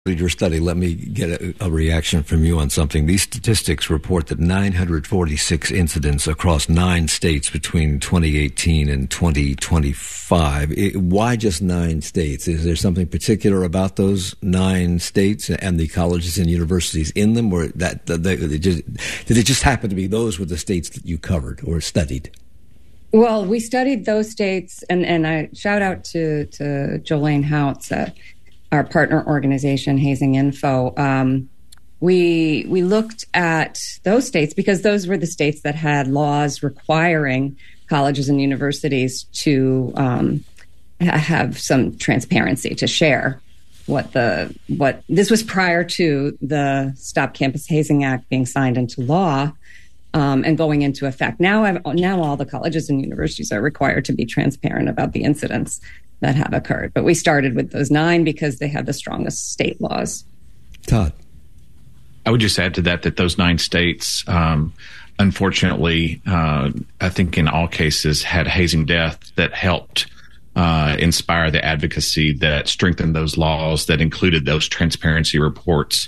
your study, let me get a reaction from you on something. These statistics report that 946 incidents across 9 states between 2018 and 2025. Why just 9 states? Is there something particular about those 9 states and the colleges and universities in them, or did it just happen to be those were the states that you covered or studied? Well, we studied those states, and I shout out to Jolene Houts at our partner organization, Hazing Info. We looked at those states because those were the states that had laws requiring colleges and universities to have some transparency, to share what this was prior to the Stop Campus Hazing Act being signed into law and going into effect. Now all the colleges and universities are required to be transparent about the incidents that have occurred. But we started with those 9 because they have the strongest state laws. Todd? I would just add to that those 9 states, unfortunately, I think in all cases had hazing death that helped inspire the advocacy that strengthened those laws that included those transparency reports.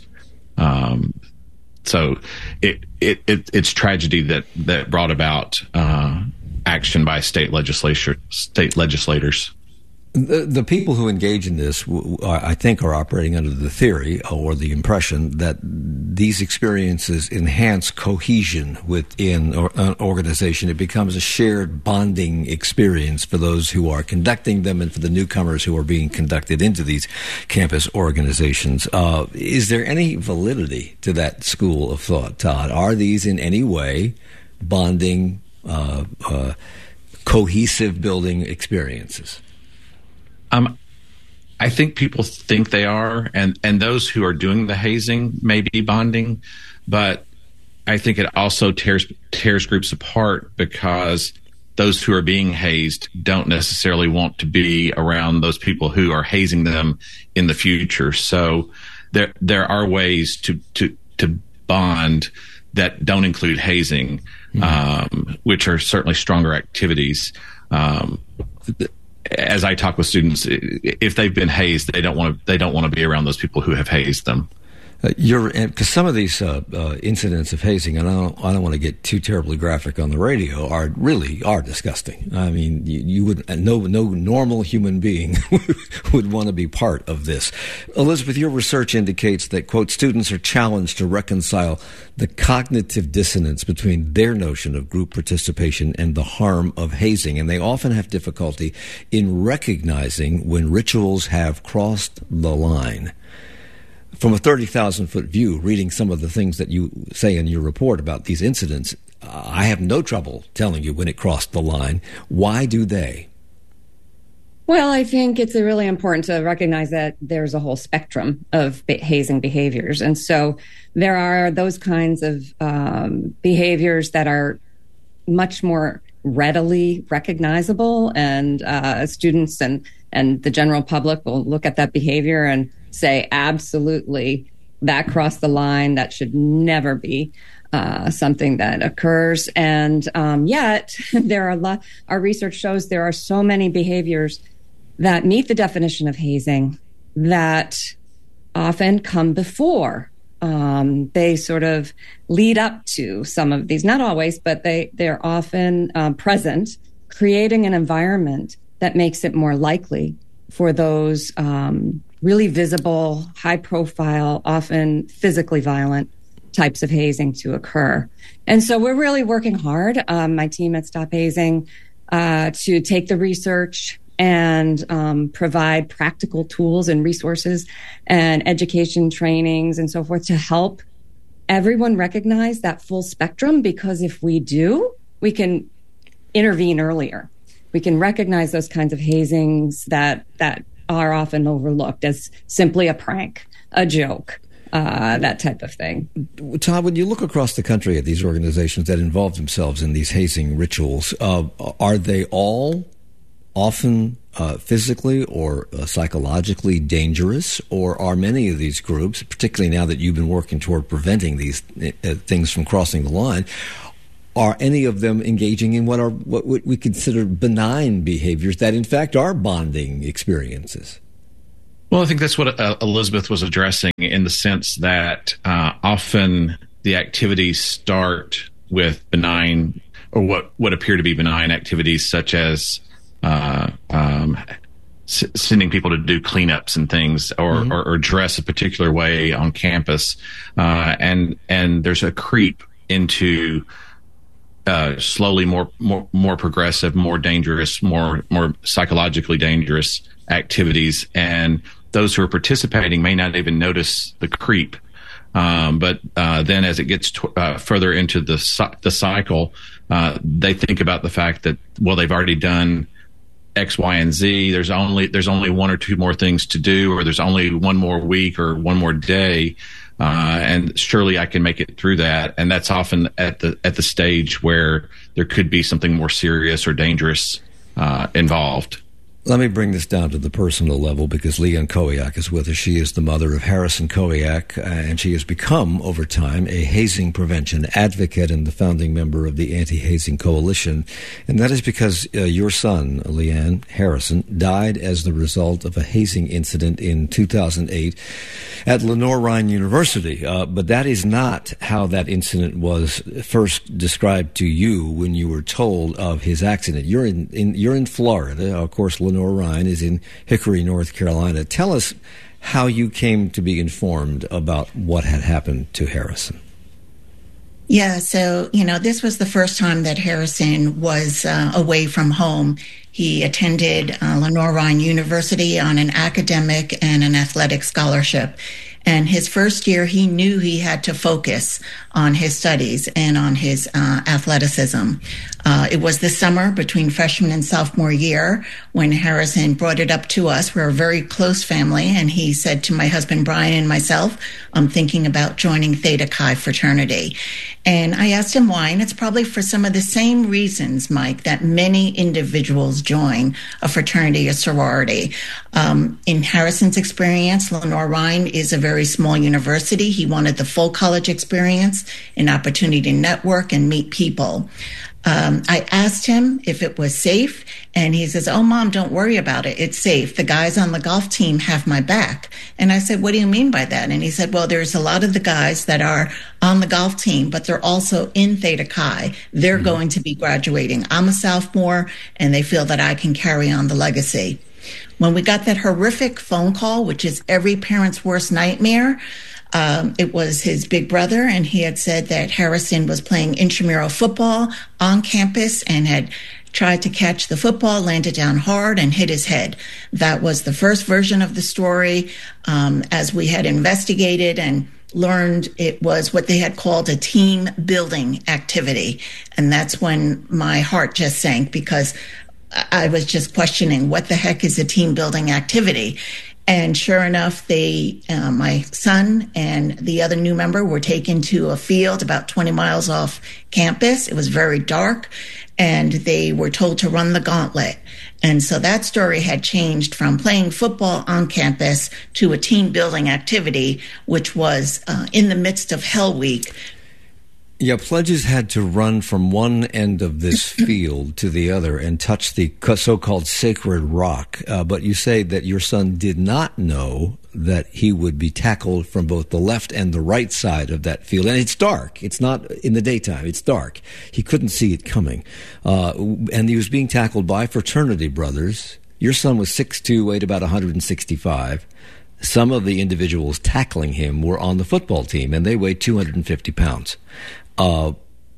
So it's tragedy that brought about action by state legislators. The people who engage in this, I think, are operating under the theory or the impression that these experiences enhance cohesion within an organization. It becomes a shared bonding experience for those who are conducting them and for the newcomers who are being conducted into these campus organizations. Is there any validity to that school of thought, Todd? Are these in any way bonding, cohesive building experiences? I think people think they are, and those who are doing the hazing may be bonding, but I think it also tears groups apart because those who are being hazed don't necessarily want to be around those people who are hazing them in the future. So there are ways to bond that don't include hazing, which are certainly stronger activities. As I talk with students, if they've been hazed, they don't want to be around those people who have hazed them. Because some of these incidents of hazing, and I don't want to get too terribly graphic on the radio, are disgusting. I mean, you would no normal human being would want to be part of this. Elizabeth, your research indicates that, quote, students are challenged to reconcile the cognitive dissonance between their notion of group participation and the harm of hazing, and they often have difficulty in recognizing when rituals have crossed the line. From a 30,000-foot view, reading some of the things that you say in your report about these incidents, I have no trouble telling you when it crossed the line. Why do they? Well, I think it's really important to recognize that there's a whole spectrum of hazing behaviors. And so there are those kinds of behaviors that are much more readily recognizable, and students and the general public will look at that behavior and say, absolutely, that crossed the line. That should never be something that occurs. And yet, there are our research shows there are so many behaviors that meet the definition of hazing that often come before. They sort of lead up to some of these, not always, but they're often present, creating an environment that makes it more likely for those really visible, high-profile, often physically violent types of hazing to occur. And so we're really working hard, my team at Stop Hazing, to take the research and provide practical tools and resources and education trainings and so forth to help everyone recognize that full spectrum, because if we do, we can intervene earlier. We can recognize those kinds of hazings that are often overlooked as simply a prank, a joke, that type of thing. Todd, when you look across the country at these organizations that involve themselves in these hazing rituals, are they all often physically or psychologically dangerous, or are many of these groups, particularly now that you've been working toward preventing these things from crossing the line, are any of them engaging in what we consider benign behaviors that in fact are bonding experiences? Well, I think that's what Elizabeth was addressing, in the sense that often the activities start with benign, or what appear to be benign activities, such as sending people to do cleanups and things, or dress a particular way on campus, and there's a creep into slowly more progressive, more dangerous, more psychologically dangerous activities, and those who are participating may not even notice the creep. But then as it gets further into the cycle, they think about the fact that, well, they've already done X, Y, and Z. There's only one or two more things to do, or there's only one more week or one more day, and surely I can make it through that. And that's often at the stage where there could be something more serious or dangerous involved. Let me bring this down to the personal level, because Leanne Kowiak is with us. She is the mother of Harrison Kowiak, and she has become, over time, a hazing prevention advocate and the founding member of the Anti-Hazing Coalition. And that is because your son, Leanne Harrison, died as the result of a hazing incident in 2008 at Lenoir-Rhyne University. But that is not how that incident was first described to you when you were told of his accident. You're in Florida, of course. Lenoir-Rhyne is in Hickory, North Carolina. Tell us how you came to be informed about what had happened to Harrison. Yeah, so, this was the first time that Harrison was away from home. He attended Lenoir-Rhyne University on an academic and an athletic scholarship. And his first year, he knew he had to focus on his studies and on his athleticism. It was the summer between freshman and sophomore year when Harrison brought it up to us. We're a very close family, and he said to my husband, Brian, and myself, I'm thinking about joining Theta Chi fraternity. And I asked him why, and it's probably for some of the same reasons, Mike, that many individuals join a fraternity or sorority. In Harrison's experience, Lenoir-Rhyne is a very small university. He wanted the full college experience, an opportunity to network and meet people. I asked him if it was safe, and he says, oh, Mom, don't worry about it. It's safe. The guys on the golf team have my back. And I said, what do you mean by that? And he said, well, there's a lot of the guys that are on the golf team, but they're also in Theta Chi. They're going to be graduating. I'm a sophomore, and they feel that I can carry on the legacy. When we got that horrific phone call, which is every parent's worst nightmare, it was his big brother, and he had said that Harrison was playing intramural football on campus and had tried to catch the football, landed down hard, and hit his head. That was the first version of the story. As we had investigated and learned, it was what they had called a team building activity. And that's when my heart just sank, because I was just questioning, what the heck is a team building activity? And sure enough, my son and the other new member were taken to a field about 20 miles off campus. It was very dark, and they were told to run the gauntlet. And so that story had changed from playing football on campus to a team building activity, which was in the midst of Hell Week. Yeah, pledges had to run from one end of this field to the other and touch the so-called sacred rock. But you say that your son did not know that he would be tackled from both the left and the right side of that field. And it's dark. It's not in the daytime. It's dark. He couldn't see it coming. And he was being tackled by fraternity brothers. Your son was 6'2", weighed about 165. Some of the individuals tackling him were on the football team, and they weighed 250 pounds. How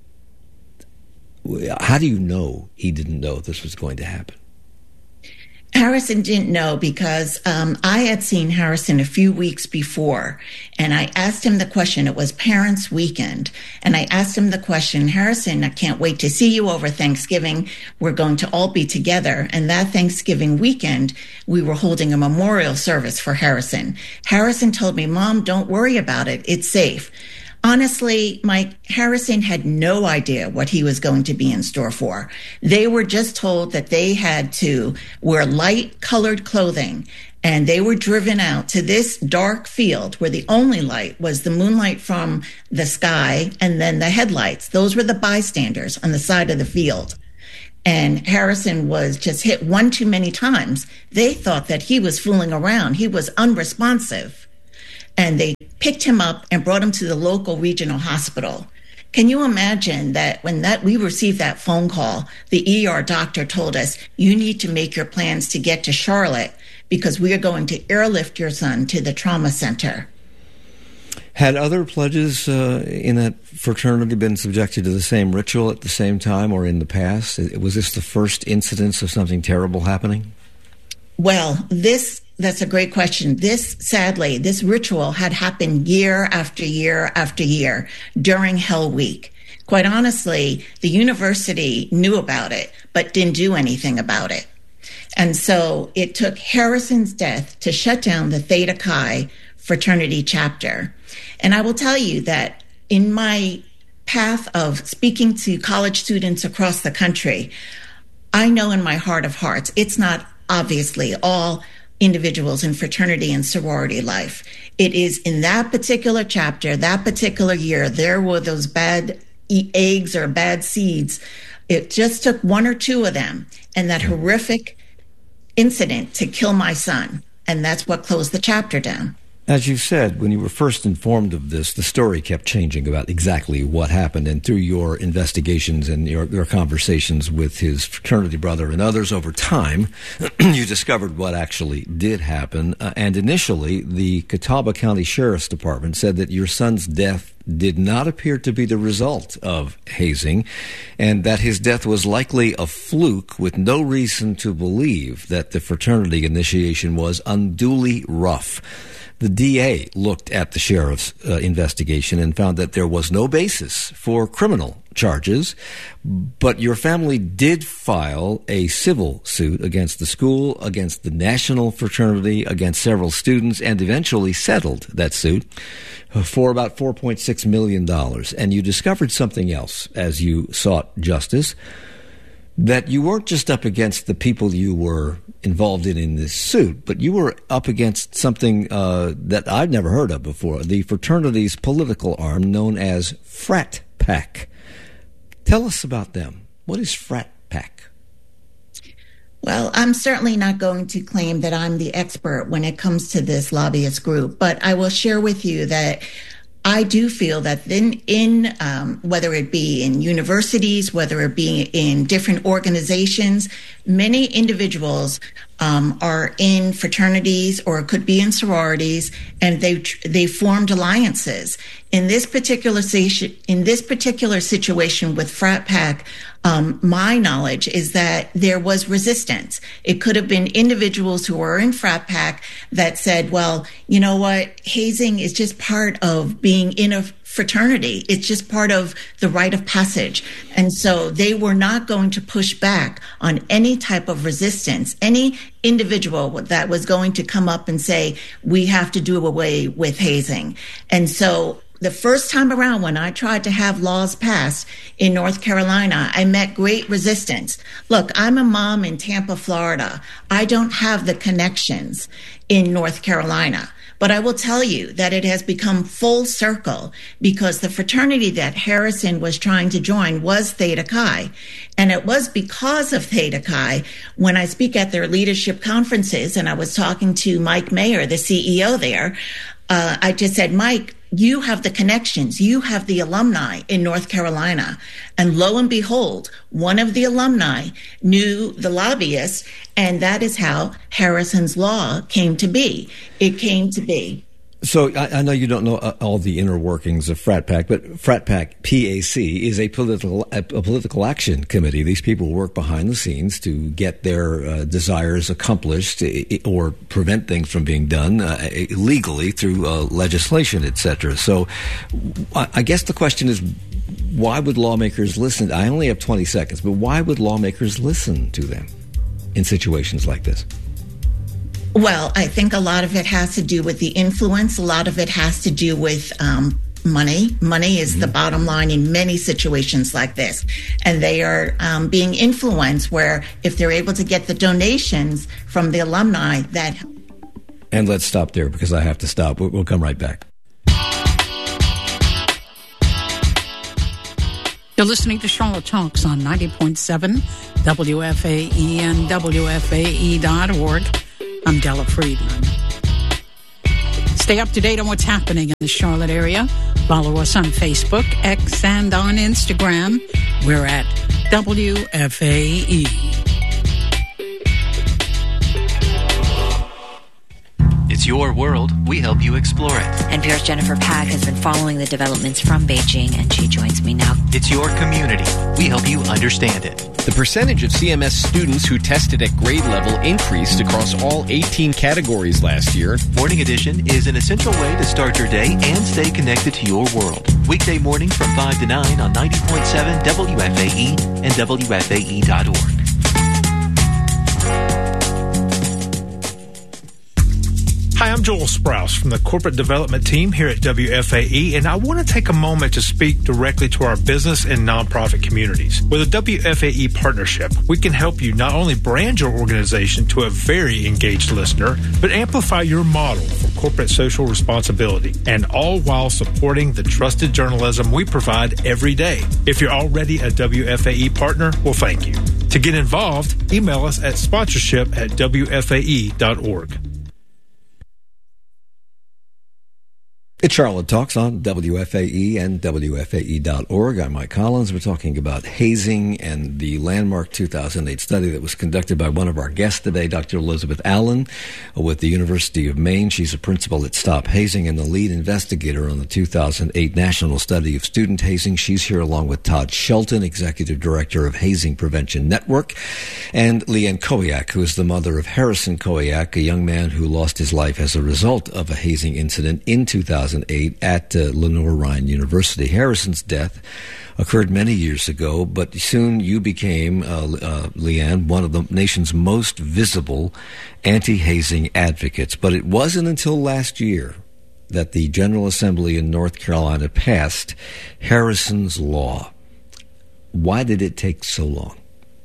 do you know he didn't know this was going to happen? Harrison didn't know because I had seen Harrison a few weeks before, and I asked him the question. It was Parents' Weekend, and I asked him the question, Harrison, I can't wait to see you over Thanksgiving. We're going to all be together. And that Thanksgiving weekend, we were holding a memorial service for Harrison. Harrison told me, Mom, don't worry about it. It's safe. Honestly, Mike, Harrison had no idea what he was going to be in store for. They were just told that they had to wear light-colored clothing, and they were driven out to this dark field where the only light was the moonlight from the sky and then the headlights. Those were the bystanders on the side of the field. And Harrison was just hit one too many times. They thought that he was fooling around. He was unresponsive. And they picked him up and brought him to the local regional hospital. Can you imagine that when we received that phone call, the ER doctor told us, you need to make your plans to get to Charlotte because we are going to airlift your son to the trauma center. Had other pledges in that fraternity been subjected to the same ritual at the same time or in the past? Was this the first incidence of something terrible happening? Well, that's a great question. Sadly, this ritual had happened year after year after year during Hell Week. Quite honestly, the university knew about it, but didn't do anything about it. And so it took Harrison's death to shut down the Theta Chi fraternity chapter. And I will tell you that in my path of speaking to college students across the country, I know in my heart of hearts, it's not obviously all individuals in fraternity and sorority life. It is in that particular chapter, that particular year, there were those bad eggs or bad seeds. It just took one or two of them and that horrific incident to kill my son. And that's what closed the chapter down. As you said, when you were first informed of this, the story kept changing about exactly what happened. And through your investigations and your conversations with his fraternity brother and others over time, you discovered what actually did happen. And initially, the Catawba County Sheriff's Department said that your son's death did not appear to be the result of hazing, and that his death was likely a fluke with no reason to believe that the fraternity initiation was unduly rough. The DA looked at the sheriff's investigation and found that there was no basis for criminal charges, but your family did file a civil suit against the school, against the national fraternity, against several students, and eventually settled that suit for about $4.6 million. And you discovered something else as you sought justice, that you weren't just up against the people you were involved in this suit, but you were up against something that I'd never heard of before, the fraternity's political arm known as Frat Pack. Tell us about them. What is Frat Pack? Well, I'm certainly not going to claim that I'm the expert when it comes to this lobbyist group, but I will share with you that I do feel that in whether it be in universities, whether it be in different organizations, many individuals are in fraternities or could be in sororities, and they formed alliances. In this particular situation with Frat Pack, my knowledge is that there was resistance. It could have been individuals who were in Frat Pack that said, well, you know what, hazing is just part of being in a fraternity. It's just part of the rite of passage. And so they were not going to push back on any type of resistance, any individual that was going to come up and say, we have to do away with hazing. And so the first time around when I tried to have laws passed in North Carolina, I met great resistance. Look, I'm a mom in Tampa, Florida. I don't have the connections in North Carolina. But I will tell you that it has become full circle because the fraternity that Harrison was trying to join was Theta Chi. And it was because of Theta Chi, when I speak at their leadership conferences, and I was talking to Mike Mayer, the CEO there, I just said, Mike, you have the connections. You have the alumni in North Carolina. And lo and behold, one of the alumni knew the lobbyists, and that is how Harrison's Law came to be. It came to be. So I know you don't know all the inner workings of Frat Pack, but Frat Pack, PAC, is a political action committee. These people work behind the scenes to get their desires accomplished or prevent things from being done legally through legislation, etc. So I guess the question is, why would lawmakers listen? I only have 20 seconds, but why would lawmakers listen to them in situations like this? Well, I think a lot of it has to do with the influence. A lot of it has to do with money. Money is the bottom line in many situations like this. And they are being influenced where if they're able to get the donations from the alumni, that... And let's stop there because I have to stop. We'll come right back. You're listening to Charlotte Talks on 90.7 WFAE and WFAE.org. I'm Della Friedman. Stay up to date on what's happening in the Charlotte area. Follow us on Facebook, X, and on Instagram. We're at WFAE. It's your world. We help you explore it. NPR's Jennifer Pack has been following the developments from Beijing, and she joins me now. It's your community. We help you understand it. The percentage of CMS students who tested at grade level increased across all 18 categories last year. Morning Edition is an essential way to start your day and stay connected to your world. Weekday morning from 5 to 9 on 90.7 WFAE and WFAE.org. Hi, I'm Joel Sprouse from the Corporate Development Team here at WFAE, and I want to take a moment to speak directly to our business and nonprofit communities. With a WFAE partnership, we can help you not only brand your organization to a very engaged listener, but amplify your model for corporate social responsibility, and all while supporting the trusted journalism we provide every day. If you're already a WFAE partner, well, thank you. To get involved, email us at sponsorship@WFAE.org. It's Charlotte Talks on WFAE and WFAE.org. I'm Mike Collins. We're talking about hazing and the landmark 2008 study that was conducted by one of our guests today, Dr. Elizabeth Allen with the University of Maine. She's a principal at Stop Hazing and the lead investigator on the 2008 National Study of Student Hazing. She's here along with Todd Shelton, Executive Director of Hazing Prevention Network, and Leanne Kowiak, who is the mother of Harrison Kowiak, a young man who lost his life as a result of a hazing incident in 2008 at Lenoir-Rhyne University. Harrison's death occurred many years ago, but soon you became, Leanne, one of the nation's most visible anti-hazing advocates. But it wasn't until last year that the General Assembly in North Carolina passed Harrison's Law. Why did it take so long?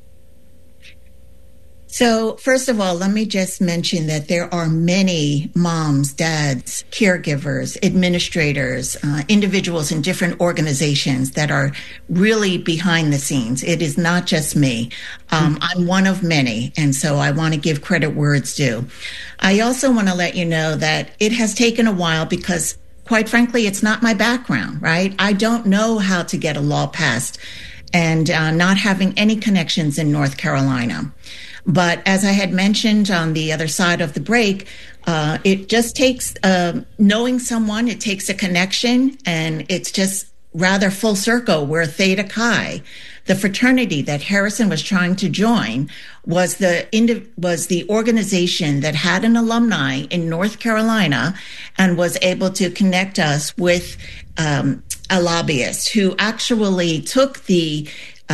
So, first of all, let me just mention that there are many moms, dads, caregivers, administrators, individuals in different organizations that are really behind the scenes. It is not just me. I'm one of many, and so I want to give credit where it's due. I also want to let you know that it has taken a while because, quite frankly, it's not my background, right? I don't know how to get a law passed, and not having any connections in North Carolina. But as I had mentioned on the other side of the break, it just takes knowing someone, it takes a connection, and it's just rather full circle where Theta Chi, the fraternity that Harrison was trying to join, was the organization that had an alumni in North Carolina and was able to connect us with a lobbyist who actually took the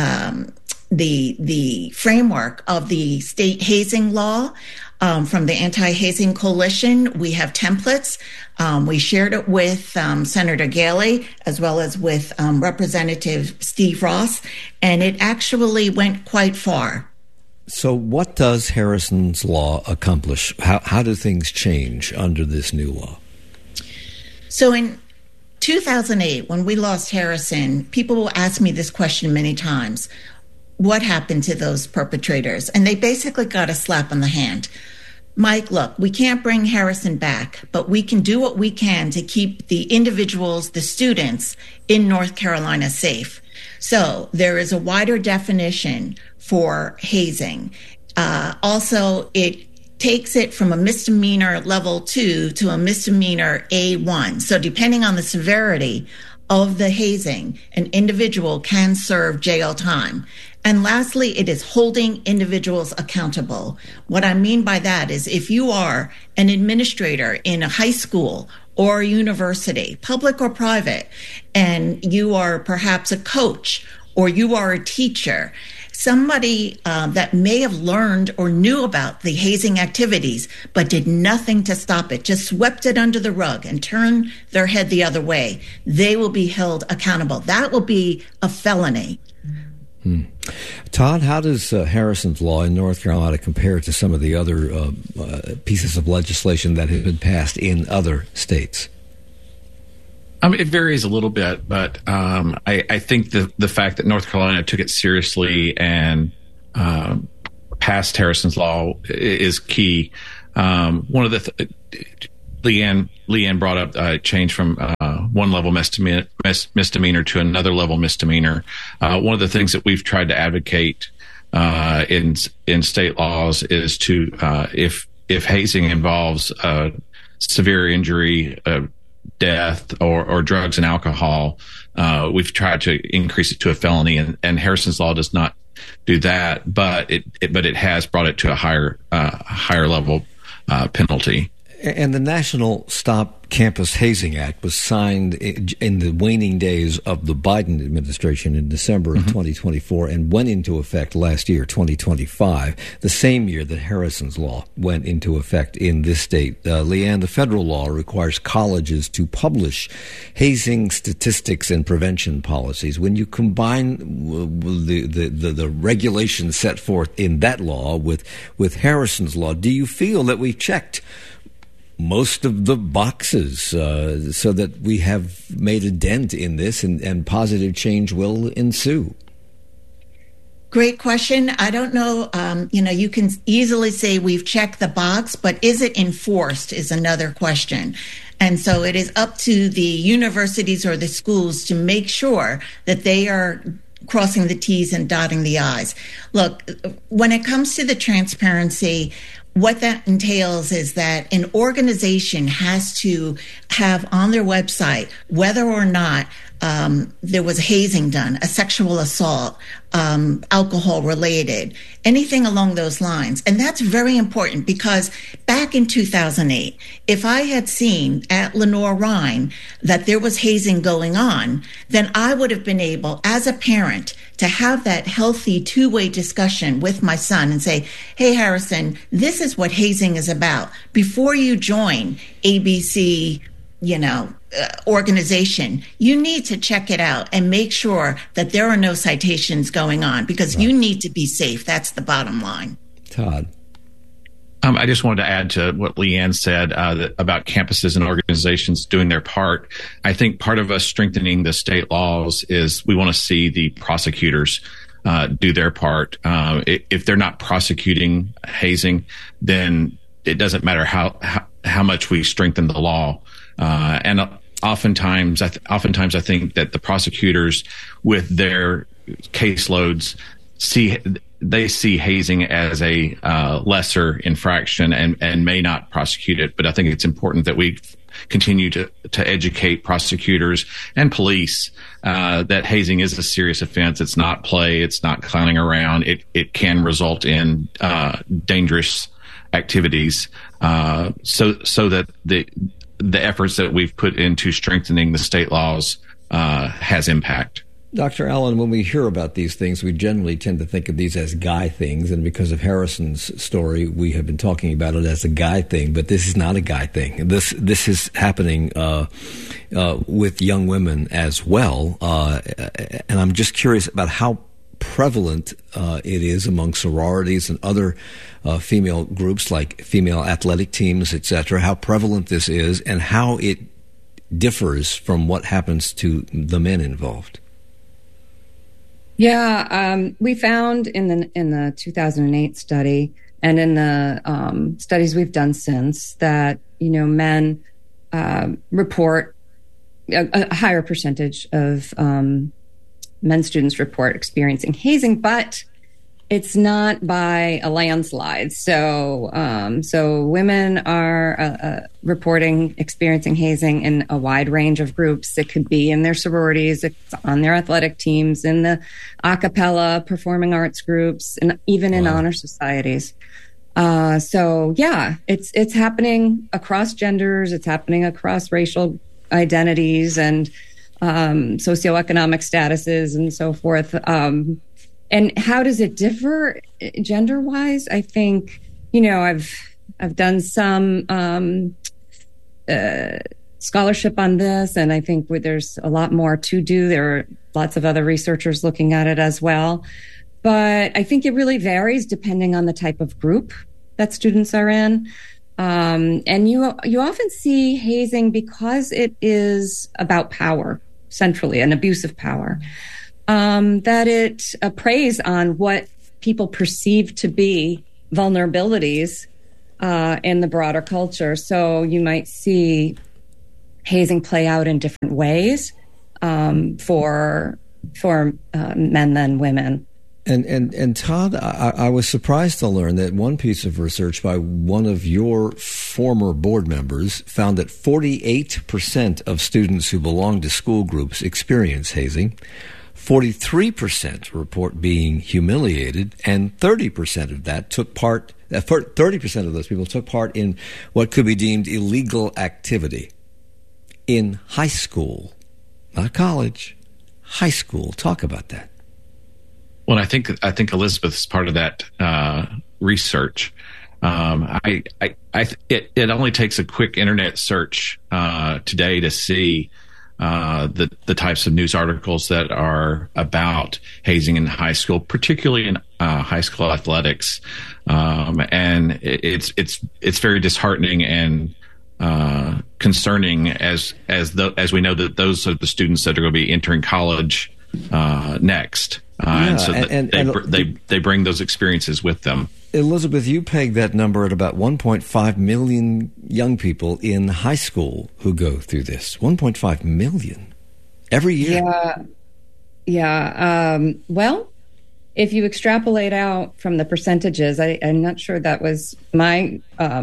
framework of the state hazing law from the Anti-Hazing Coalition. We have templates. We shared it with Senator Galey as well as with Representative Steve Ross, and it actually went quite far. So what does Harrison's Law accomplish? How do things change under this new law? So in 2008, when we lost Harrison, people will ask me this question many times. What happened to those perpetrators? And they basically got a slap on the hand. Mike, look, we can't bring Harrison back, but we can do what we can to keep the individuals, the students in North Carolina safe. So there is a wider definition for hazing. Also, it takes it from a misdemeanor level 2 to a misdemeanor A1. So depending on the severity of the hazing, an individual can serve jail time. And lastly, it is holding individuals accountable. What I mean by that is if you are an administrator in a high school or a university, public or private, and you are perhaps a coach or you are a teacher, somebody that may have learned or knew about the hazing activities but did nothing to stop it, just swept it under the rug and turned their head the other way, they will be held accountable. That will be a felony. Todd, how does Harrison's Law in North Carolina compare to some of the other pieces of legislation that have been passed in other states? It varies a little bit, but I think the fact that North Carolina took it seriously and passed Harrison's Law is key. One of the Leanne brought up a change from one level misdemeanor to another level misdemeanor. One of the things that we've tried to advocate in state laws is to if hazing involves severe injury, death, or drugs and alcohol, we've tried to increase it to a felony, and Harrison's Law does not do that, but it has brought it to a higher level penalty. And the National Stop Campus Hazing Act was signed in the waning days of the Biden administration in December of 2024 and went into effect last year, 2025, the same year that Harrison's Law went into effect in this state. Leanne, the federal law requires colleges to publish hazing statistics and prevention policies. When you combine the regulations set forth in that law with Harrison's Law, do you feel that we've checked most of the boxes so that we have made a dent in this and positive change will ensue? Great question. I don't know. You can easily say we've checked the box, but is it enforced is another question. And so it is up to the universities or the schools to make sure that they are crossing the T's and dotting the I's. Look, when it comes to the transparency, what that entails is that an organization has to have on their website whether or not there was hazing done, a sexual assault, alcohol related, anything along those lines. And that's very important because back in 2008, if I had seen at Lenoir-Rhyne that there was hazing going on, then I would have been able, as a parent, to have that healthy two-way discussion with my son and say, hey, Harrison, this is what hazing is about. Before you join ABC, organization, you need to check it out and make sure that there are no citations going on because you need to be safe. That's the bottom line. Todd. I just wanted to add to what Leanne said about campuses and organizations doing their part. I think part of us strengthening the state laws is we want to see the prosecutors do their part. If they're not prosecuting hazing, then it doesn't matter how much we strengthen the law. And oftentimes I think that the prosecutors with their caseloads see hazing as a lesser infraction and may not prosecute it. But I think it's important that we continue to educate prosecutors and police that hazing is a serious offense. It's not play. It's not clowning around. It can result in dangerous activities. So that the efforts that we've put into strengthening the state laws has impact. Dr. Allen, when we hear about these things, we generally tend to think of these as guy things. And because of Harrison's story, we have been talking about it as a guy thing. But this is not a guy thing. This is happening with young women as well. And I'm just curious about how prevalent it is among sororities and other female groups like female athletic teams, etc., how prevalent this is and how it differs from what happens to the men involved. Yeah, we found in the 2008 study and in the studies we've done since that, men report a higher percentage of men students report experiencing hazing, but it's not by a landslide. So women are reporting experiencing hazing in a wide range of groups. It could be in their sororities, it's on their athletic teams, in the a cappella performing arts groups, and even in honor societies. It's happening across genders. It's happening across racial identities and socioeconomic statuses and so forth. And how does it differ gender-wise? I think, I've done some scholarship on this, and I think there's a lot more to do. There are lots of other researchers looking at it as well. But I think it really varies depending on the type of group that students are in. And you often see hazing because it is about power, centrally, an abuse of power, that it preys on what people perceive to be vulnerabilities in the broader culture. So you might see hazing play out in different ways for men than women. And Todd, I was surprised to learn that one piece of research by one of your former board members found that 48% of students who belong to school groups experience hazing, 43% report being humiliated, and 30% of that took part. 30% of those people took part in what could be deemed illegal activity in high school, not college, high school. Talk about that. Well, I think Elizabeth is part of that research. It only takes a quick internet search today to see the types of news articles that are about hazing in high school, particularly in high school athletics, and it's very disheartening and concerning as we know that those are the students that are going to be entering college next. And so they bring those experiences with them. Elizabeth, you pegged that number at about 1.5 million young people in high school who go through this. 1.5 million every year. Yeah. Well, if you extrapolate out from the percentages, I'm not sure that was my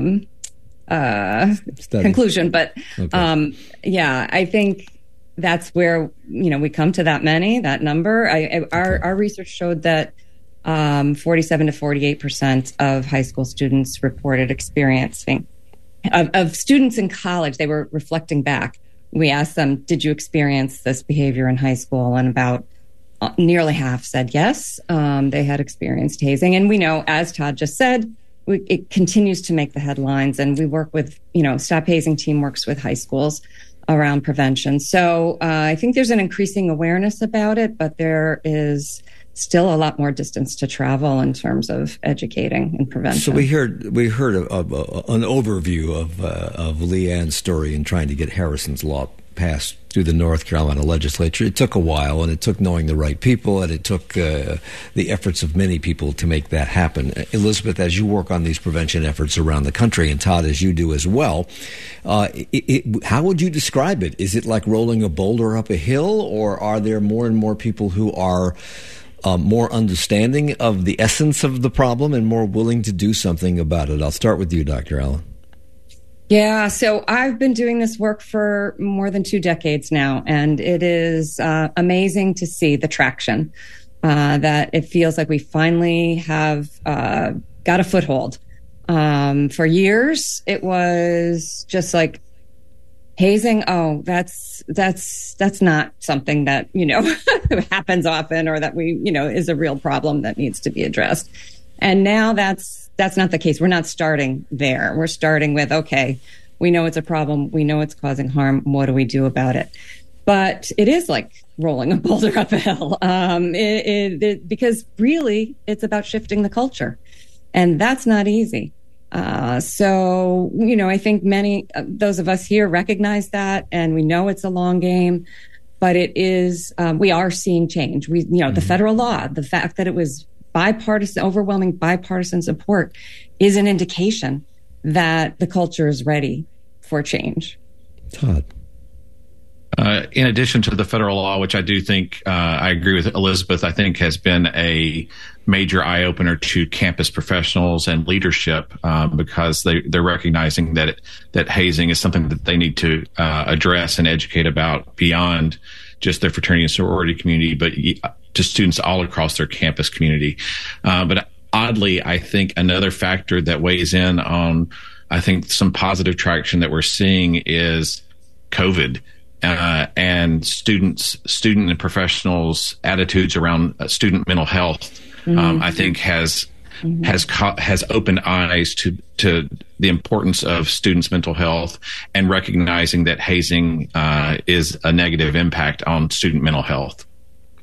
conclusion, but okay. I think that's where, we come to that number. Our research showed that 47 to 48% of high school students reported experiencing, of students in college, they were reflecting back. We asked them, did you experience this behavior in high school? And about nearly half said yes, they had experienced hazing. And we know, as Todd just said, it continues to make the headlines. And we work with, Stop Hazing team works with high schools around prevention. So I think there's an increasing awareness about it, but there is still a lot more distance to travel in terms of educating and prevention. So we heard an overview of Leanne's story in trying to get Harrison's Law passed through the North Carolina legislature. It took a while, and it took knowing the right people, and it took the efforts of many people to make that happen. Elizabeth, as you work on these prevention efforts around the country, and Todd, as you do as well, how would you describe it? Is it like rolling a boulder up a hill, or are there more and more people who are more understanding of the essence of the problem and more willing to do something about it? I'll start with you, Dr. Allen. Yeah, so I've been doing this work for more than 2 decades now, and it is amazing to see the traction, that it feels like we finally have got a foothold. For years, it was just like hazing. Oh, that's not something that, happens often, or that is a real problem that needs to be addressed. And now that's not the case. We're not starting there. We're starting with, okay, we know it's a problem. We know it's causing harm. What do we do about it? But it is like rolling a boulder up a hill, because really it's about shifting the culture, and that's not easy. So, I think many those of us here recognize that, and we know it's a long game, but it is, we are seeing change. The federal law, the fact that it was overwhelming bipartisan support is an indication that the culture is ready for change. Todd. In addition to the federal law, which I do think, I agree with Elizabeth, I think has been a major eye-opener to campus professionals and leadership, because they're recognizing that hazing is something that they need to address and educate about beyond just their fraternity and sorority community, but to students all across their campus community. But oddly, I think another factor that weighs in on, I think, some positive traction that we're seeing is COVID. And student and professionals' attitudes around student mental health, I think has opened eyes to the importance of students' mental health, and recognizing that hazing is a negative impact on student mental health.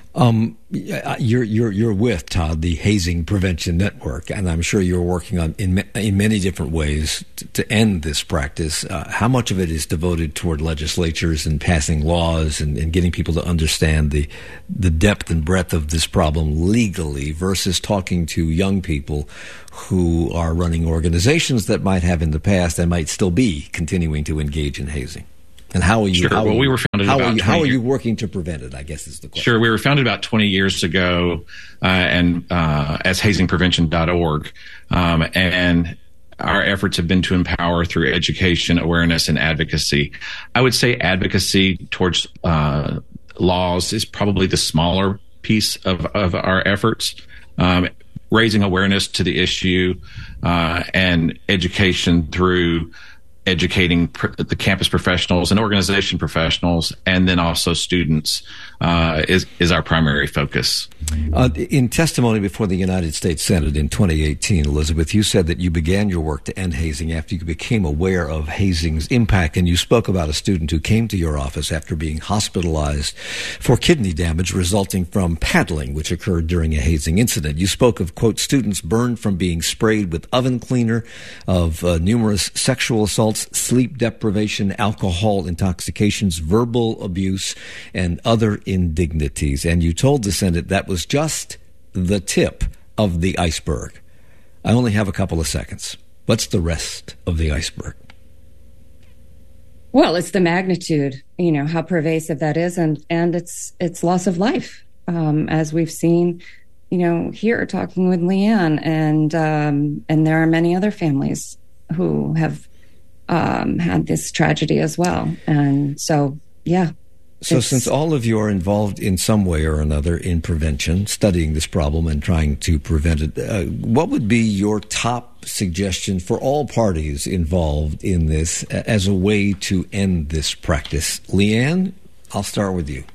You're with, Todd, the Hazing Prevention Network, and I'm sure you're working on in many different ways to end this practice. How much of it is devoted toward legislatures and passing laws and getting people to understand the depth and breadth of this problem legally versus talking to young people who are running organizations that might have in the past and might still be continuing to engage in hazing? And how are you? Sure. Well, we were founded how are you working to prevent it, I guess is the question. Sure. We were founded about 20 years ago and as hazingprevention.org. And our efforts have been to empower through education, awareness, and advocacy. I would say advocacy towards laws is probably the smaller piece of our efforts. Raising awareness to the issue and education through educating the campus professionals and organization professionals, and then also students is our primary focus. In testimony before the United States Senate in 2018, Elizabeth, you said that you began your work to end hazing after you became aware of hazing's impact, and you spoke about a student who came to your office after being hospitalized for kidney damage resulting from paddling, which occurred during a hazing incident. You spoke of, quote, students burned from being sprayed with oven cleaner, of numerous sexual assaults, sleep deprivation, alcohol intoxications, verbal abuse, and other indignities. And you told the Senate that was just the tip of the iceberg. I only have a couple of seconds. What's the rest of the iceberg? Well, it's the magnitude, how pervasive that is, and it's loss of life, as we've seen, here talking with Leanne, and there are many other families who have had this tragedy as well. And so, yeah. So since all of you are involved in some way or another in prevention, studying this problem and trying to prevent it, what would be your top suggestion for all parties involved in this as a way to end this practice? Leanne, I'll start with you.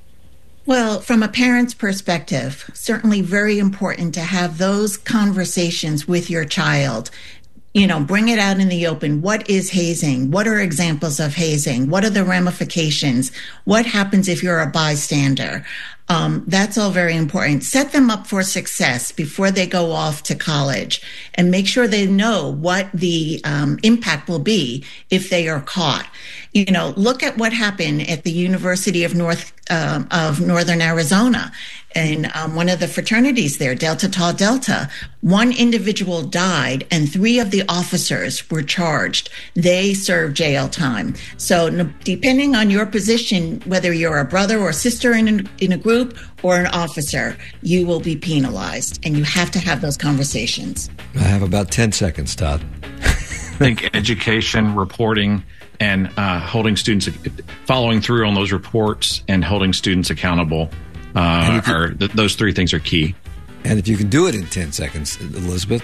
Well, from a parent's perspective, certainly very important to have those conversations with your child. Bring it out in the open. What is hazing? What are examples of hazing? What are the ramifications? What happens if you're a bystander? That's all very important. Set them up for success before they go off to college, and make sure they know what the impact will be if they are caught. Look at what happened at the University of Northern Arizona. In one of the fraternities there, Delta Tau Delta, one individual died and 3 of the officers were charged. They served jail time. So depending on your position, whether you're a brother or sister in a group or an officer, you will be penalized, and you have to have those conversations. I have about 10 seconds, Todd. I think education, reporting, and holding students, following through on those reports and holding students accountable. Those 3 things are key. And if you can do it in 10 seconds, Elizabeth?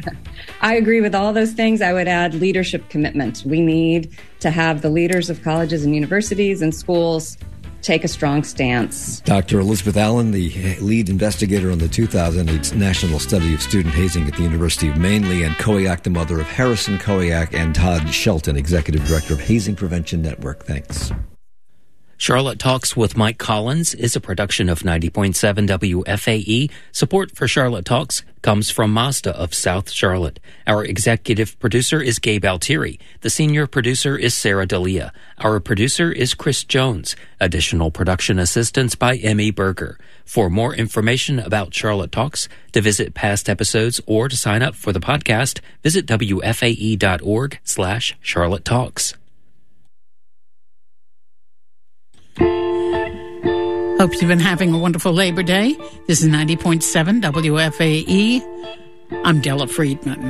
I agree with all those things. I would add leadership commitment. We need to have the leaders of colleges and universities and schools take a strong stance. Dr. Elizabeth Allen, the lead investigator on the 2008 National Study of Student Hazing at the University of Maine, Leanne Kowiak, the mother of Harrison Kowiak, and Todd Shelton, Executive Director of Hazing Prevention Network. Thanks. Charlotte Talks with Mike Collins is a production of 90.7 WFAE. Support for Charlotte Talks comes from Mazda of South Charlotte. Our executive producer is Gabe Altieri. The senior producer is Sarah D'Elia. Our producer is Chris Jones. Additional production assistance by Emmy Berger. For more information about Charlotte Talks, to visit past episodes, or to sign up for the podcast, visit WFAE.org/Charlotte Talks. Hope you've been having a wonderful Labor Day. This is 90.7 WFAE. I'm Della Friedman.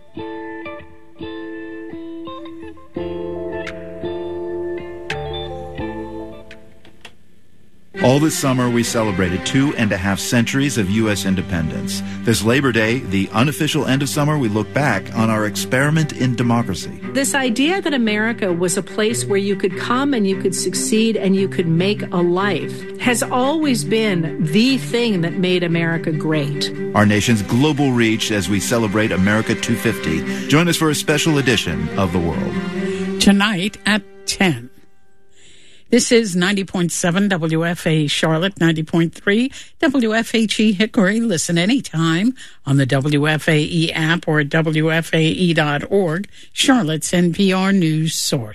All this summer, we celebrated 2.5 centuries of U.S. independence. This Labor Day, the unofficial end of summer, we look back on our experiment in democracy. This idea that America was a place where you could come and you could succeed and you could make a life has always been the thing that made America great. Our nation's global reach as we celebrate America 250. Join us for a special edition of The World. Tonight at 10. This is 90.7 WFAE Charlotte, 90.3 WFHE Hickory. Listen anytime on the WFAE app or at WFAE.org, Charlotte's NPR news source.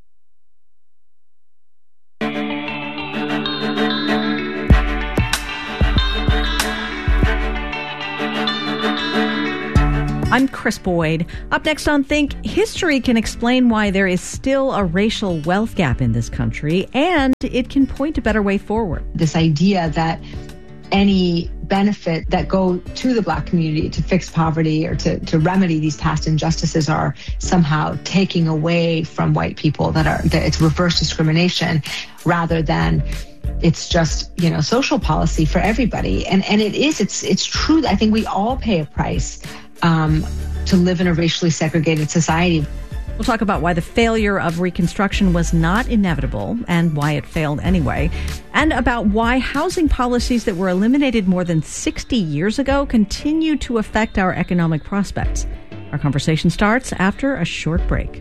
I'm Chris Boyd. Up next on Think, history can explain why there is still a racial wealth gap in this country, and it can point a better way forward. This idea that any benefit that go to the Black community to fix poverty or to remedy these past injustices are somehow taking away from white people, that it's reverse discrimination rather than it's just, social policy for everybody. And it's true. I think we all pay a price to live in a racially segregated society. We'll talk about why the failure of Reconstruction was not inevitable and why it failed anyway, and about why housing policies that were eliminated more than 60 years ago continue to affect our economic prospects. Our conversation starts after a short break.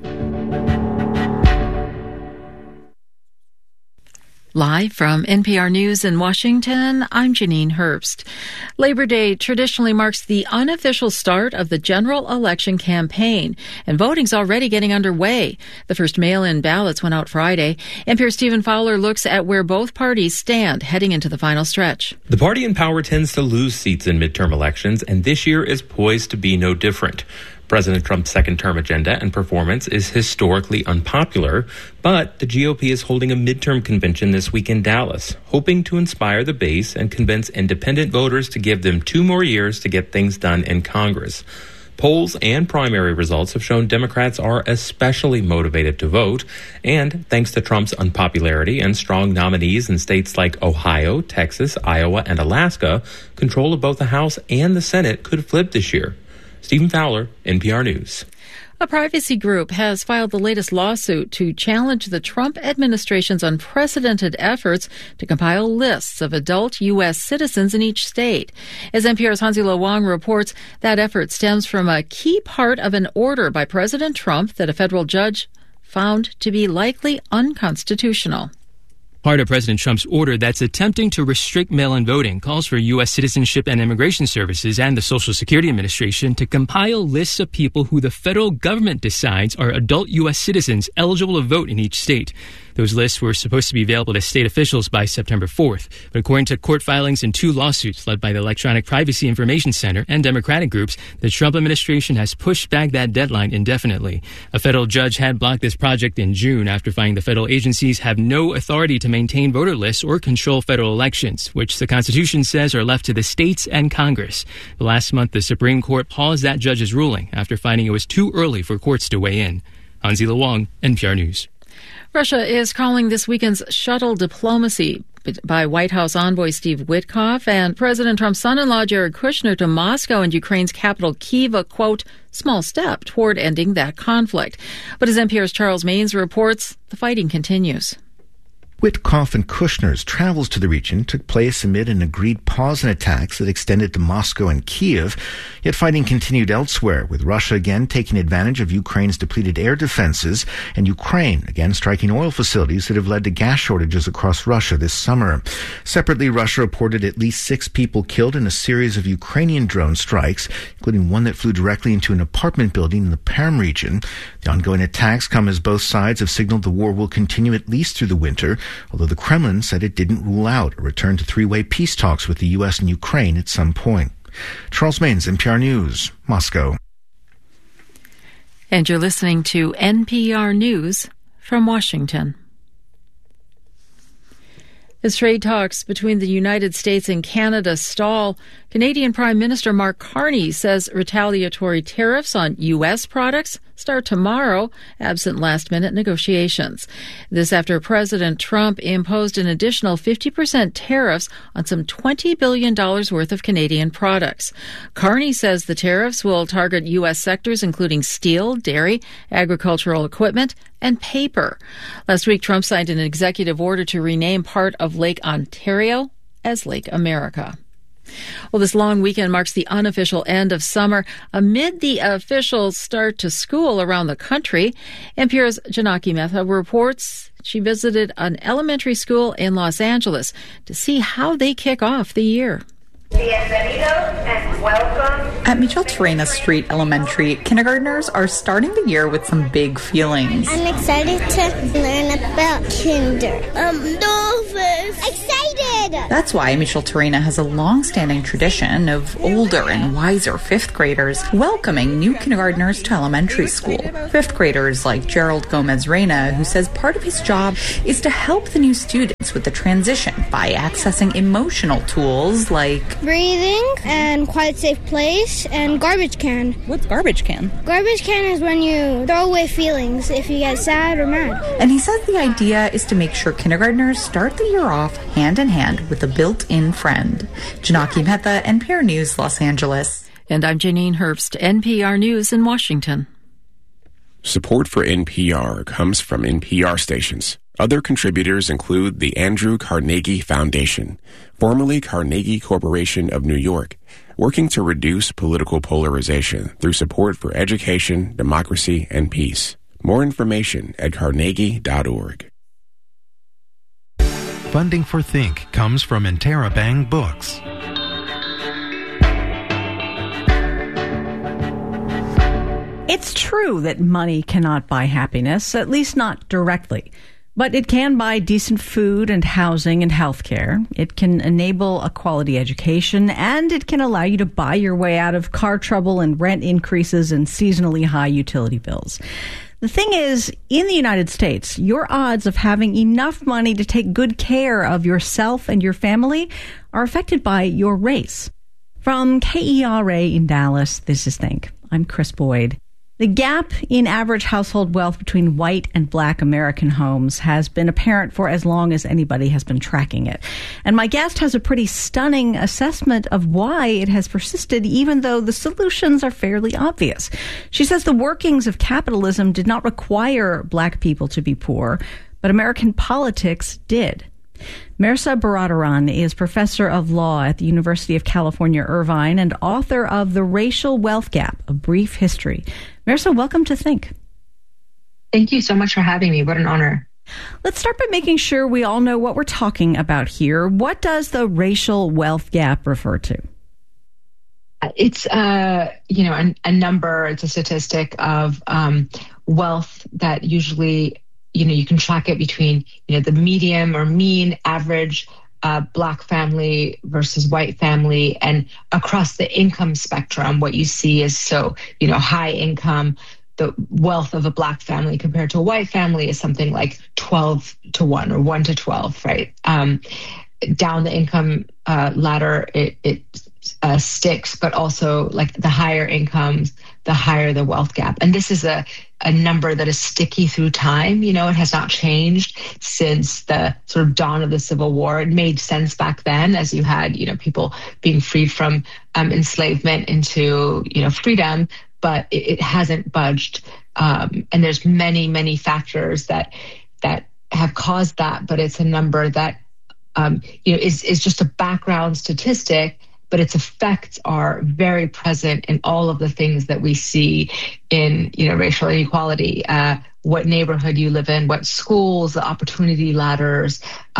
Live from NPR News in Washington, I'm Janine Herbst. Labor Day traditionally marks the unofficial start of the general election campaign, and voting's already getting underway. The first mail-in ballots went out Friday. NPR's Stephen Fowler looks at where both parties stand heading into the final stretch. The party in power tends to lose seats in midterm elections, and this year is poised to be no different. President Trump's second-term agenda and performance is historically unpopular, but the GOP is holding a midterm convention this week in Dallas, hoping to inspire the base and convince independent voters to give them 2 more years to get things done in Congress. Polls and primary results have shown Democrats are especially motivated to vote, and thanks to Trump's unpopularity and strong nominees in states like Ohio, Texas, Iowa, and Alaska, control of both the House and the Senate could flip this year. Stephen Fowler, NPR News. A privacy group has filed the latest lawsuit to challenge the Trump administration's unprecedented efforts to compile lists of adult U.S. citizens in each state. As NPR's Hanzila Wong reports, that effort stems from a key part of an order by President Trump that a federal judge found to be likely unconstitutional. Part of President Trump's order that's attempting to restrict mail-in voting calls for U.S. Citizenship and Immigration Services and the Social Security Administration to compile lists of people who the federal government decides are adult U.S. citizens eligible to vote in each state. Those lists were supposed to be available to state officials by September 4th. But according to court filings in 2 lawsuits led by the Electronic Privacy Information Center and Democratic groups, the Trump administration has pushed back that deadline indefinitely. A federal judge had blocked this project in June after finding the federal agencies have no authority to maintain voter lists or control federal elections, which the Constitution says are left to the states and Congress. Last month, the Supreme Court paused that judge's ruling after finding it was too early for courts to weigh in. Hanzila Wong, NPR News. Russia is calling this weekend's shuttle diplomacy by White House envoy Steve Witkoff and President Trump's son-in-law Jared Kushner to Moscow and Ukraine's capital Kyiv a, quote, small step toward ending that conflict. But as NPR's Charles Maynes reports, the fighting continues. Witkoff and Kushner's travels to the region took place amid an agreed pause in attacks that extended to Moscow and Kyiv, yet fighting continued elsewhere, with Russia again taking advantage of Ukraine's depleted air defenses and Ukraine again striking oil facilities that have led to gas shortages across Russia this summer. Separately, Russia reported at least 6 people killed in a series of Ukrainian drone strikes, including one that flew directly into an apartment building in the Perm region. The ongoing attacks come as both sides have signaled the war will continue at least through the winter, although the Kremlin said it didn't rule out a return to 3-way peace talks with the U.S. and Ukraine at some point. Charles Maynes, NPR News, Moscow. And you're listening to NPR News from Washington. As trade talks between the United States and Canada stall, Canadian Prime Minister Mark Carney says retaliatory tariffs on U.S. products start tomorrow, absent last-minute negotiations. This after President Trump imposed an additional 50% tariffs on some $20 billion worth of Canadian products. Carney says the tariffs will target U.S. sectors including steel, dairy, agricultural equipment, and paper. Last week, Trump signed an executive order to rename part of Lake Ontario as Lake America. Well, this long weekend marks the unofficial end of summer amid the official start to school around the country. NPR's Janaki Mehta reports she visited an elementary school in Los Angeles to see how they kick off the year. And welcome. At Micheltorena Street Elementary, kindergartners are starting the year with some big feelings. I'm excited to learn about kinder. I'm nervous. Excited! That's why Micheltorena has a long-standing tradition of older and wiser fifth graders welcoming new kindergartners to elementary school. Fifth graders like Gerald Gomez-Reyna, who says part of his job is to help the new students with the transition by accessing emotional tools like breathing and quiet, safe place and garbage can. What's garbage can? Garbage can is when you throw away feelings if you get sad or mad. And he says the idea is to make sure kindergartners start the year off hand in hand with a built-in friend. Janaki Mehta, NPR News, Los Angeles. And I'm Janine Herbst, NPR News in Washington. Support for NPR comes from NPR stations. Other contributors include the Andrew Carnegie Foundation, formerly Carnegie Corporation of New York, working to reduce political polarization through support for education, democracy, and peace. More information at carnegie.org. Funding for Think comes from Interabang Books. It's true that money cannot buy happiness, at least not directly. But it can buy decent food and housing and health care. It can enable a quality education, and it can allow you to buy your way out of car trouble and rent increases and seasonally high utility bills. The thing is, in the United States, your odds of having enough money to take good care of yourself and your family are affected by your race. From KERA in Dallas, this is Think. I'm Chris Boyd. The gap in average household wealth between white and black American homes has been apparent for as long as anybody has been tracking it. And my guest has a pretty stunning assessment of why it has persisted, even though the solutions are fairly obvious. She says the workings of capitalism did not require black people to be poor, but American politics did. Mehrsa Baradaran is professor of law at the University of California, Irvine, and author of The Racial Wealth Gap, A Brief History. Mehrsa, welcome to Think. Thank you so much for having me. What an honor. Let's start by making sure we all know what we're talking about here. What does the racial wealth gap refer to? It's, a number, it's a statistic of wealth that usually you can track it between, the medium or mean average black family versus white family. And across the income spectrum, what you see is high income, the wealth of a black family compared to a white family is something like 12 to 1 or 1 to 12, right? Down the income ladder, it sticks, but also like the higher incomes, the higher the wealth gap. And this is a number that is sticky through time. It has not changed since the sort of dawn of the Civil War. It made sense back then as you had, people being freed from enslavement into, freedom, but it hasn't budged. And there's many, many factors that have caused that, but it's a number that, is just a background statistic, but its effects are very present in all of the things that we see in, racial inequality, what neighborhood you live in, what schools, the opportunity ladders,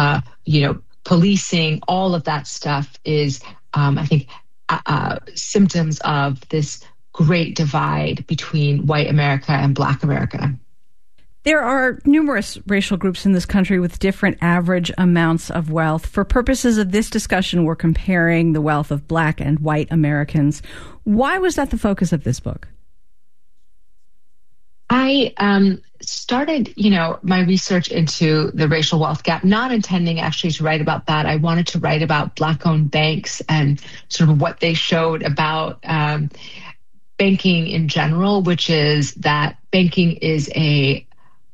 policing, all of that stuff is, I think, symptoms of this great divide between white America and black America. There are numerous racial groups in this country with different average amounts of wealth. For purposes of this discussion, we're comparing the wealth of black and white Americans. Why was that the focus of this book? I started, my research into the racial wealth gap, not intending actually to write about that. I wanted to write about black-owned banks and sort of what they showed about banking in general, which is that banking is a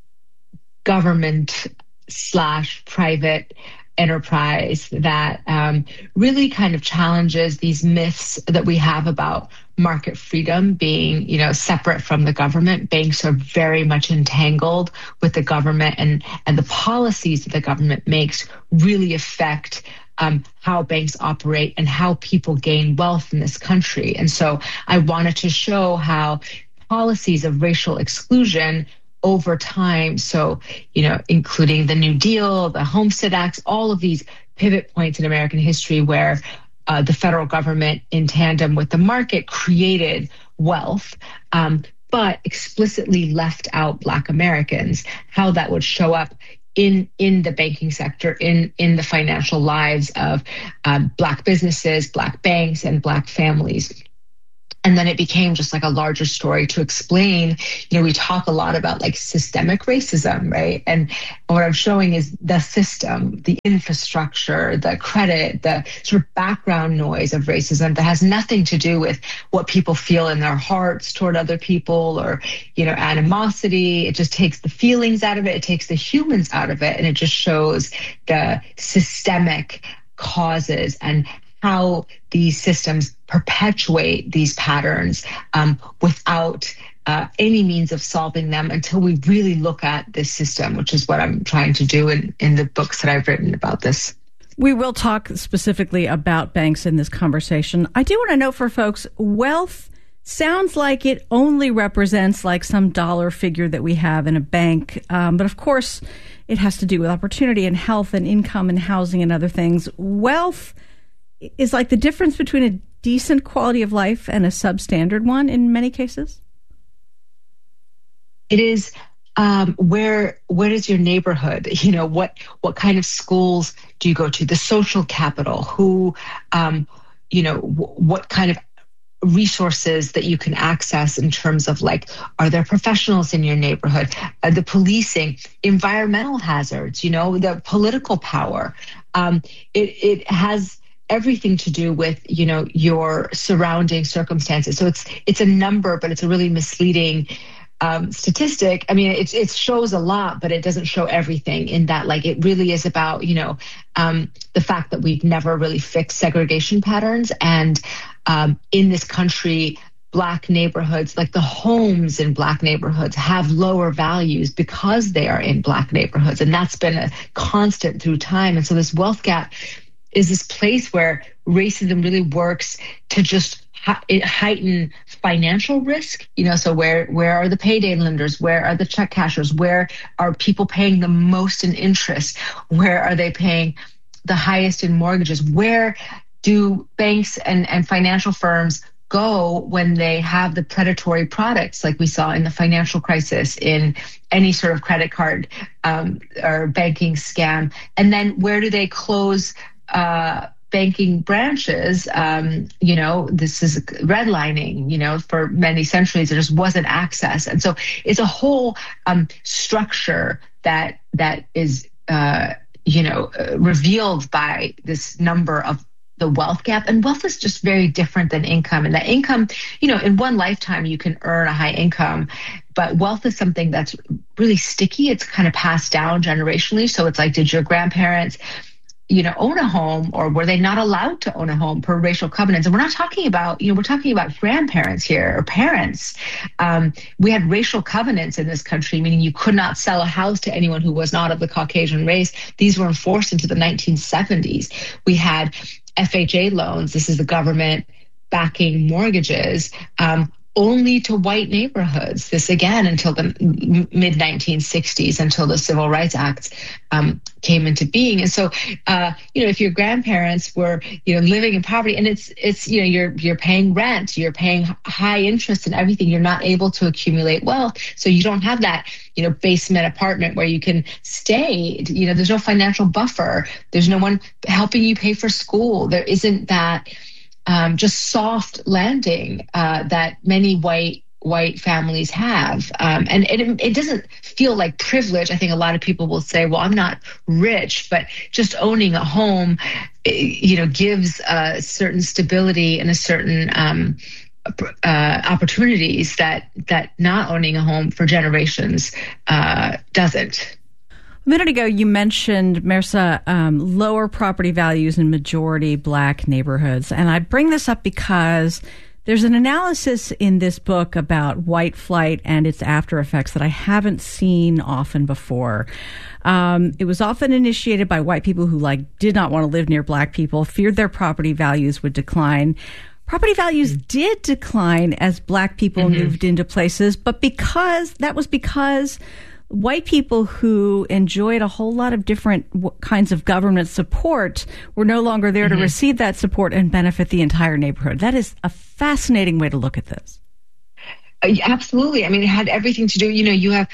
government/private enterprise that really kind of challenges these myths that we have about market freedom being, separate from the government. Banks are very much entangled with the government, and the policies that the government makes really affect how banks operate and how people gain wealth in this country. And so I wanted to show how policies of racial exclusion over time, so, including the New Deal, the Homestead Acts, all of these pivot points in American history where the federal government, in tandem with the market, created wealth, but explicitly left out Black Americans, how that would show up in the banking sector, in the financial lives of Black businesses, Black banks, and Black families. And then it became just like a larger story to explain, we talk a lot about like systemic racism, right? And what I'm showing is the system, the infrastructure, the credit, the sort of background noise of racism that has nothing to do with what people feel in their hearts toward other people or, animosity. It just takes the feelings out of it. It takes the humans out of it. And it just shows the systemic causes and how these systems perpetuate these patterns without any means of solving them until we really look at this system, which is what I'm trying to do in the books that I've written about this. We will talk specifically about banks in this conversation. I do want to note for folks, wealth sounds like it only represents like some dollar figure that we have in a bank. But of course, it has to do with opportunity and health and income and housing and other things. Wealth is like the difference between a decent quality of life and a substandard one in many cases? It is where is your neighborhood? What kind of schools do you go to? The social capital, who, what kind of resources that you can access in terms of like, are there professionals in your neighborhood? The policing, environmental hazards, the political power. It has everything to do with, your surrounding circumstances. So it's a number, but it's a really misleading statistic. I mean, it shows a lot, but it doesn't show everything in that, like, it really is about, the fact that we've never really fixed segregation patterns. And in this country, Black neighborhoods, like the homes in Black neighborhoods, have lower values because they are in Black neighborhoods. And that's been a constant through time. And so this wealth gap is this place where racism really works to just heighten financial risk. So where are the payday lenders? Where are the check cashers? Where are people paying the most in interest? Where are they paying the highest in mortgages? Where do banks and financial firms go when they have the predatory products like we saw in the financial crisis, in any sort of credit card or banking scam? And then where do they close banking branches? This is redlining, for many centuries, there just wasn't access. And so it's a whole structure that is, revealed by this number of the wealth gap. And wealth is just very different than income. And that income, in one lifetime, you can earn a high income, but wealth is something that's really sticky. It's kind of passed down generationally. So it's like, did your grandparents own a home, or were they not allowed to own a home per racial covenants? And we're not talking about, we're talking about grandparents here, or parents. We had racial covenants in this country, meaning you could not sell a house to anyone who was not of the Caucasian race. These were enforced into the 1970s. We had FHA loans. This is the government backing mortgages, only to white neighborhoods. This again until the mid 1960s, until the Civil Rights Act came into being. And so, if your grandparents were, living in poverty, and it's you're paying rent, you're paying high interest and everything, you're not able to accumulate wealth. So you don't have that, basement apartment where you can stay. There's no financial buffer. There's no one helping you pay for school. There isn't that just soft landing that many white families have. And it doesn't feel like privilege. I think a lot of people will say, well, I'm not rich, but just owning a home, gives a certain stability and a certain opportunities that not owning a home for generations doesn't. A minute ago, you mentioned, Mehrsa, lower property values in majority Black neighborhoods. And I bring this up because There's an analysis in this book about white flight and its after effects that I haven't seen often before. It was often initiated by white people who did not want to live near black people, feared their property values would decline. Property values did decline as black people moved into places, but because white people who enjoyed a whole lot of different kinds of government support were no longer there to receive that support and benefit the entire neighborhood. That is a fascinating way to look at this. Absolutely. I mean, it had everything to do, you have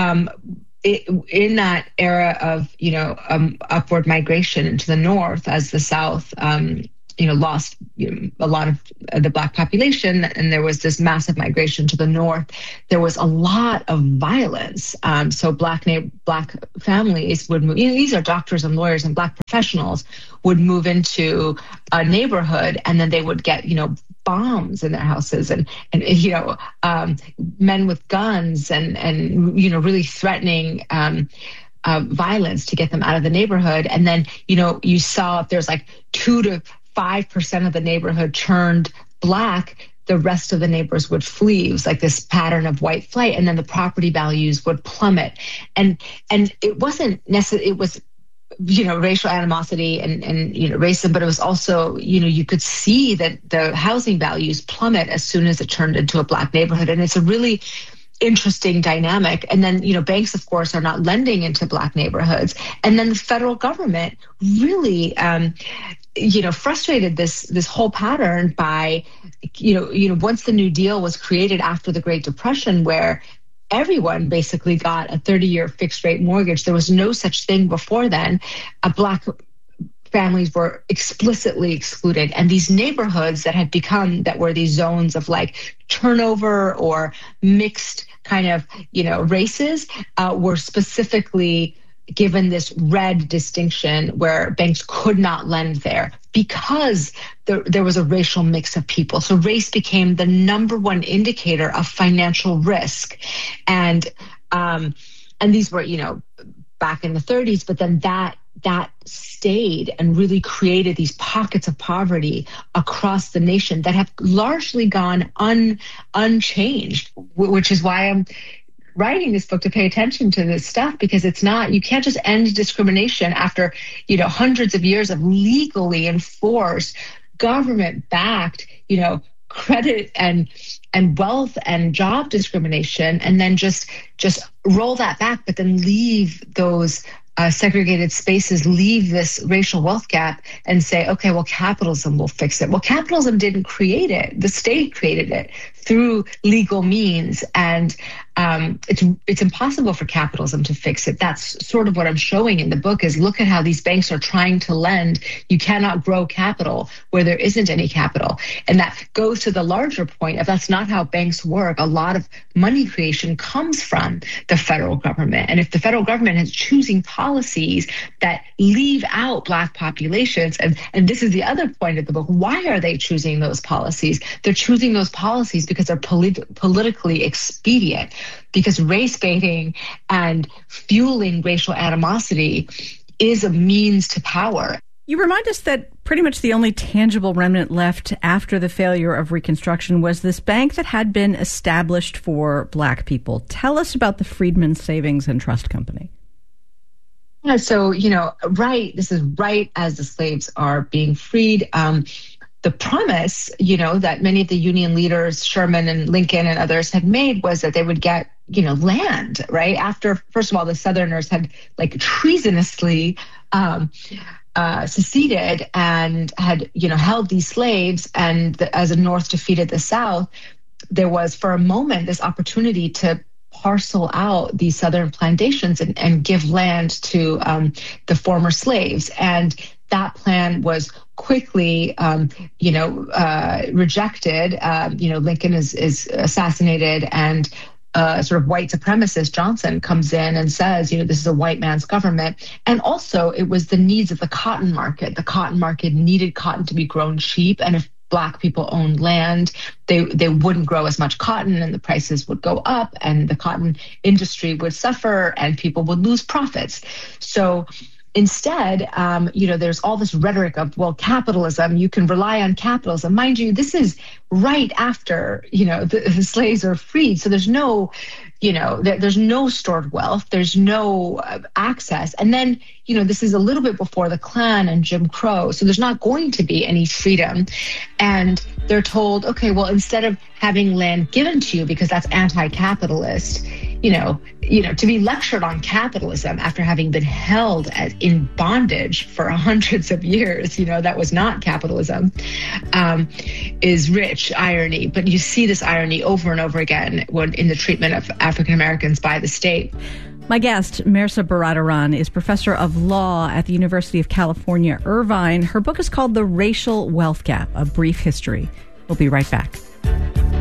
in that era of, upward migration into the North as the South, lost a lot of the black population, and there was this massive migration to the North. There was a lot of violence. So black families would move. These are doctors and lawyers and black professionals would move into a neighborhood, and then they would get bombs in their houses, and men with guns and really threatening violence to get them out of the neighborhood. And then you saw if there's 2 to 5% of the neighborhood turned black, the rest of the neighbors would flee. It was like this pattern of white flight, and then the property values would plummet. And it wasn't necessarily, it was, racial animosity and racism, but it was also, you could see that the housing values plummet as soon as it turned into a black neighborhood. And it's a really interesting dynamic. And then, banks, of course, are not lending into black neighborhoods. And then the federal government really, frustrated this whole pattern by, once the New Deal was created after the Great Depression, where everyone basically got a 30-year fixed rate mortgage. There was no such thing before then. Black families were explicitly excluded. And these neighborhoods that were these zones of turnover or mixed kind of, races, were specifically given this red distinction where banks could not lend there because there was a racial mix of people. So race became the number one indicator of financial risk. And these were, back in the 30s, but then that stayed and really created these pockets of poverty across the nation that have largely gone unchanged, which is why I'm writing this book, to pay attention to this stuff, because you can't just end discrimination after, hundreds of years of legally enforced, government-backed, credit and wealth and job discrimination, and then just roll that back, but then leave those segregated spaces, leave this racial wealth gap and say, okay, well, capitalism will fix it. Well, capitalism didn't create it. The state created it through legal means. And it's impossible for capitalism to fix it. That's sort of what I'm showing in the book, is look at how these banks are trying to lend. You cannot grow capital where there isn't any capital. And that goes to the larger point of that's not how banks work. A lot of money creation comes from the federal government. And if the federal government is choosing policies that leave out Black populations, and this is the other point of the book, why are they choosing those policies? They're choosing those policies because they're politically expedient, because race baiting and fueling racial animosity is a means to power. You remind us that pretty much the only tangible remnant left after the failure of Reconstruction was this bank that had been established for Black people. Tell us about the Freedmen Savings and Trust Company. Yeah, so, this is right as the slaves are being freed. The promise, that many of the Union leaders, Sherman and Lincoln and others had made, was that they would get, land, right? After, first of all, the Southerners had treasonously seceded and had, held these slaves, and as the North defeated the South, there was for a moment this opportunity to parcel out these Southern plantations and give land to the former slaves. And that plan was quickly, rejected. Lincoln is assassinated, and sort of white supremacist Johnson comes in and says, this is a white man's government. And also it was the needs of the cotton market. The cotton market needed cotton to be grown cheap. And if Black people owned land, they wouldn't grow as much cotton, and the prices would go up, and the cotton industry would suffer, and people would lose profits. So instead, there's all this rhetoric of, well, capitalism, you can rely on capitalism. Mind you, this is right after, the slaves are freed. So there's no, there's no stored wealth. There's no access. And then, this is a little bit before the Klan and Jim Crow. So there's not going to be any freedom. And they're told, okay, well, instead of having land given to you because that's anti-capitalist, to be lectured on capitalism after having been held in bondage for hundreds of years, that was not capitalism, is rich irony. But you see this irony over and over again in the treatment of African Americans by the state. My guest, Mehrsa Baradaran, is professor of law at the University of California, Irvine. Her book is called The Racial Wealth Gap, A Brief History. We'll be right back.